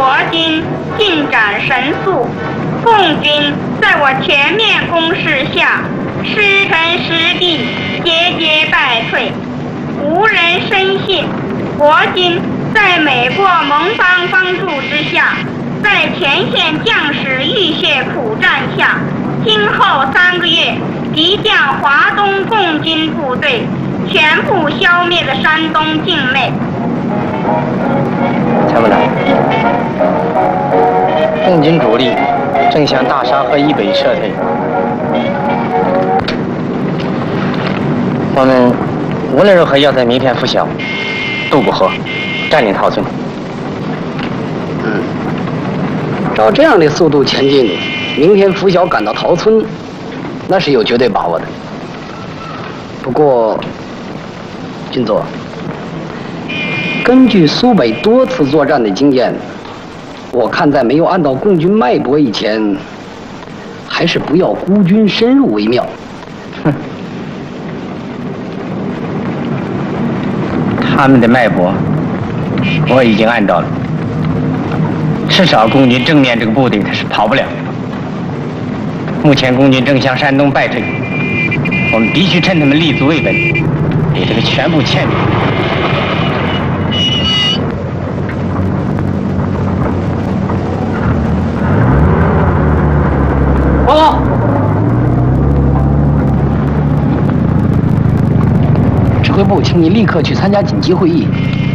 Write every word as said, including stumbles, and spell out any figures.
国军进展神速，共军在我全面攻势下，失城失地，节节败退。无人深信，国军在美国盟邦帮助之下，在前线将士浴血苦战下，今后三个月即将华东共军部队全部消灭的山东境内。 参谋长，共军主力正向大沙河以北撤退，我们无论如何要在明天拂晓渡过河，占领陶村。 嗯，照这样的速度前进，明天拂晓赶到陶村，那是有绝对把握的。不过，军座，根据苏北多次作战的经验，我看在没有按到共军脉搏以前，还是不要孤军深入为妙。 哼，他们的脉搏我已经按到了，至少共军正面这个部队他是跑不了。目前共军正向山东败退，我们必须趁他们立足未稳，给这个全部歼灭。 报告，指挥部，请你立刻去参加紧急会议。